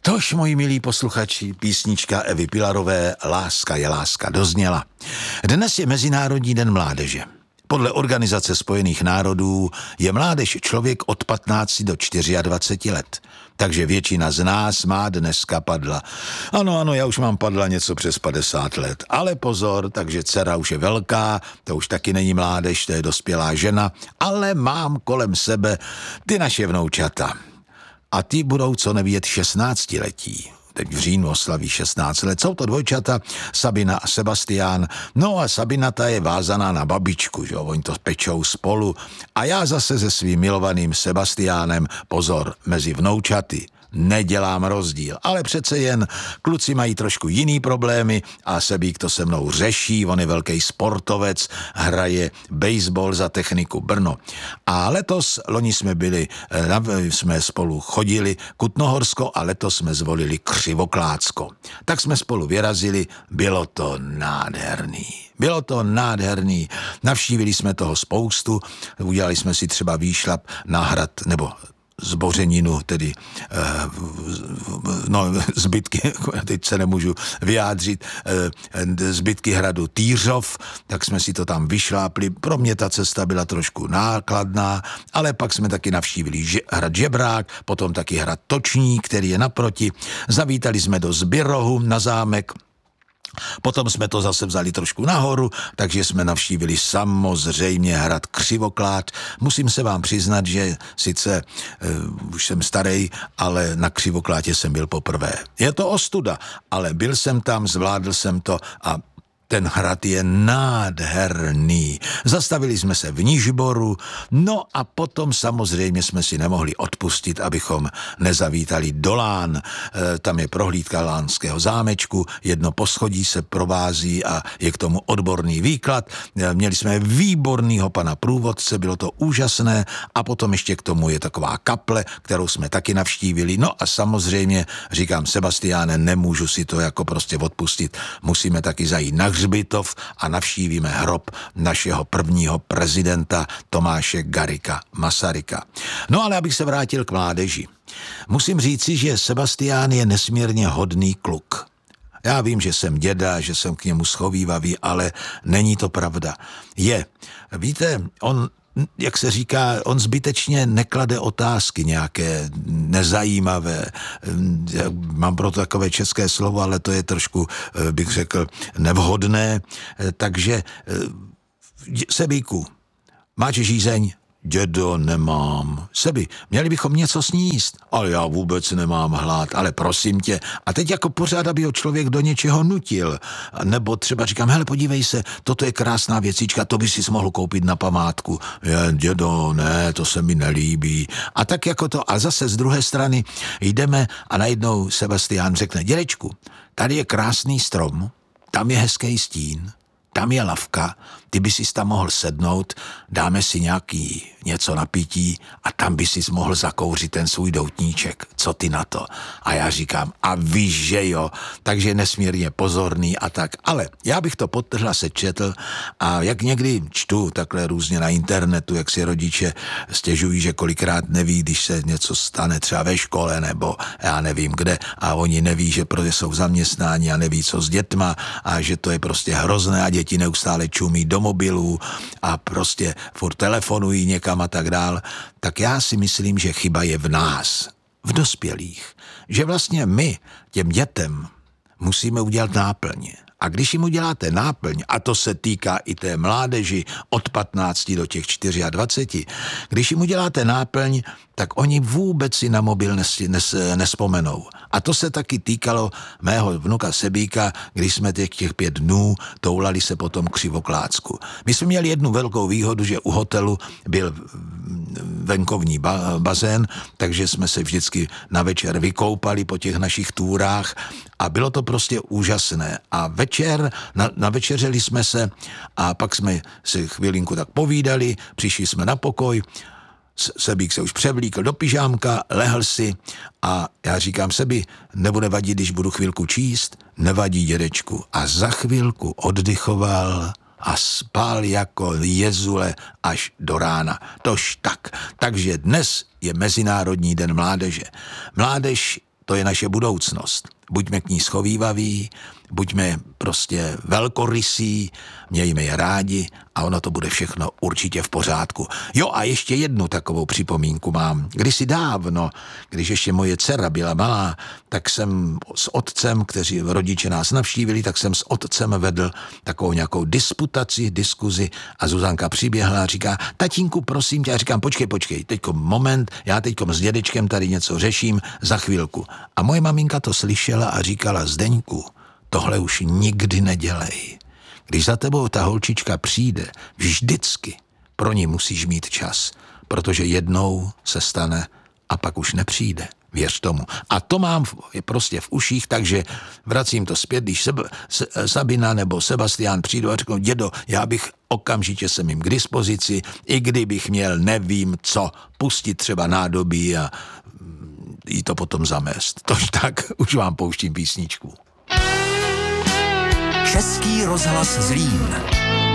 Tož, moji milí posluchači, písnička Evy Pilarové Láska je láska dozněla. Dnes je Mezinárodní den mládeže. Podle Organizace spojených národů je mládež člověk od 15 do 24 let. Takže většina z nás má dneska padla. Ano, já už mám padla něco přes 50 let. Ale pozor, takže dcera už je velká, to už taky není mládež, to je dospělá žena, ale mám kolem sebe ty naše vnoučata. A ty budou co nevědět 16letí. Teď v říjnu oslaví 16 let. Jsou to dvojčata, Sabina a Sebastián. No a Sabina ta je vázaná na babičku, že jo, oni to pečou spolu. A já zase se svým milovaným Sebastiánem, pozor, mezi vnoučaty nedělám rozdíl, ale přece jen kluci mají trošku jiný problémy a Sebík to se mnou řeší, on je velký sportovec, hraje baseball za Techniku Brno. A loni jsme spolu chodili Kutnohorsko a letos jsme zvolili Křivoklácko. Tak jsme spolu vyrazili, bylo to nádherný. Navštívili jsme toho spoustu, udělali jsme si třeba výšlap na hrad, nebo zbořeninu, tedy zbytky, teď se nemůžu vyjádřit, zbytky hradu Týřov, tak jsme si to tam vyšlápli. Pro mě ta cesta byla trošku nákladná, ale pak jsme taky navštívili hrad Žebrák, potom taky hrad Točník, který je naproti. Zavítali jsme do Zbirohu na zámek. Potom jsme to zase vzali trošku nahoru, takže jsme navštívili samozřejmě hrad Křivoklád. Musím se vám přiznat, že sice už jsem starý, ale na Křivoklátě jsem byl poprvé. Je to ostuda, ale byl jsem tam, zvládl jsem to a ten hrad je nádherný. Zastavili jsme se v Nižboru, no a potom samozřejmě jsme si nemohli odpustit, abychom nezavítali do Lán. Tam je prohlídka lánského zámečku, jedno poschodí se provází a je k tomu odborný výklad. Měli jsme výbornýho pana průvodce, bylo to úžasné a potom ještě k tomu je taková kaple, kterou jsme taky navštívili. No a samozřejmě, říkám Sebastiáne, nemůžu si to jako prostě odpustit. Musíme taky zajít na Hřbitov a navštívíme hrob našeho prvního prezidenta Tomáše Garrigua Masaryka. No ale abych se vrátil k mládeži. Musím říci, že Sebastián je nesmírně hodný kluk. Já vím, že jsem děda, že jsem k němu schovívavý, ale není to pravda. Víte, jak se říká, on zbytečně neklade otázky nějaké nezajímavé. Mám proto takové české slovo, ale to je trošku, bych řekl, nevhodné. Takže Sebíku, máš žízeň? Dědo, nemám. Sebi, měli bychom něco sníst. Ale já vůbec nemám hlad, ale prosím tě. A teď jako pořád, aby ho člověk do něčeho nutil. Nebo třeba říkám, hele, podívej se, toto je krásná věcička, to by si mohl koupit na památku. Dědo, ne, to se mi nelíbí. A tak jako to, a zase z druhé strany jdeme a najednou Sebastián řekne, dědečku, tady je krásný strom, tam je hezký stín, tam je lavka, ty by si tam mohl sednout, dáme si něco na pití a tam by si mohl zakouřit ten svůj doutníček. Co ty na to? A já říkám, a víš, že jo, takže nesmírně pozorný a tak. Ale já bych to podtrhl a sečetl a jak někdy čtu takhle různě na internetu, jak si rodiče stěžují, že kolikrát neví, když se něco stane třeba ve škole nebo já nevím kde a oni neví, že protože jsou zaměstnáni a neví, co s dětma a že to je prostě hrozné a děti neustále čumí do mobilů a prostě furt telefonují někam a tak dál, tak já si myslím, že chyba je v nás, v dospělých. Že vlastně my těm dětem musíme udělat náplň. A když jim uděláte náplň, a to se týká i té mládeži od 15 do těch 24, když jim uděláte náplň, tak oni vůbec si na mobil nespomenou. A to se taky týkalo mého vnuka Sebíka, když jsme těch 5 dnů toulali se potom k Křivoklácku. My jsme měli jednu velkou výhodu, že u hotelu byl venkovní bazén, takže jsme se vždycky na večer vykoupali po těch našich túrách a bylo to prostě úžasné. A navečeřeli jsme se a pak jsme si chvilinku tak povídali, přišli jsme na pokoj, Sebík se už převlíkl do pyžámka, lehl si a já říkám, Sebi, nebude vadit, když budu chvilku číst? Nevadí, dědečku. A za chvilku oddychoval a spal jako jezule až do rána. Tož tak. Takže dnes je Mezinárodní den mládeže. Mládež to je naše budoucnost. Buďme k ní schovývaví, buďme prostě velkorysí, mějme je rádi a ono to bude všechno určitě v pořádku. Jo, a ještě jednu takovou připomínku mám. Kdysi dávno, když ještě moje dcera byla malá, tak jsem s otcem, kteří rodiče nás navštívili, tak jsem s otcem vedl takovou nějakou diskuzi a Zuzanka přiběhla a říká, tatínku, prosím tě, a říkám, počkej, teďko moment, já teďkom s dědečkem tady něco řeším, za chvilku. A moje maminka to slyšela a říkala, Zdeňku, tohle už nikdy nedělej. Když za tebou ta holčička přijde, vždycky pro ní musíš mít čas, protože jednou se stane a pak už nepřijde. Věř tomu. A to mám prostě v uších, takže vracím to zpět, když Sabina nebo Sebastián přijdou a řeknou, dědo, já bych okamžitě jsem jim k dispozici, i kdybych měl nevím co, pustit třeba nádobí a jí to potom zamést. Tož tak, už vám pouštím písničku. Český rozhlas Zlín.